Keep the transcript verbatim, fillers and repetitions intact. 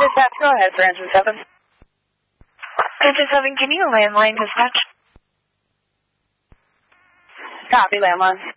Dispatch, go ahead for engine seven. Engine seven, can you landline dispatch? Copy, landline.